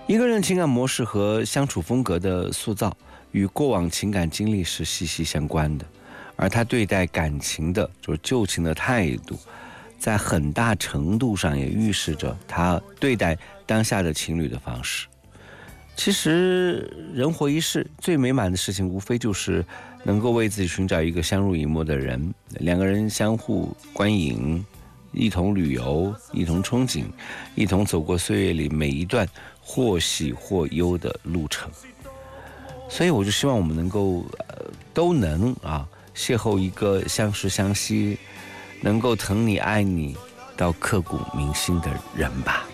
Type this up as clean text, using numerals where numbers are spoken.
一个人情感模式和相处风格的塑造与过往情感经历是息息相关的，而他对待感情的就是旧情的态度，在很大程度上也预示着他对待当下的情侣的方式。其实人活一世，最美满的事情无非就是能够为自己寻找一个相濡以沫的人，两个人相互观影，一同旅游，一同憧憬，一同走过岁月里每一段或喜或忧的路程。所以我就希望我们能够都能邂逅一个相识相惜，能够疼你爱你到刻骨铭心的人吧。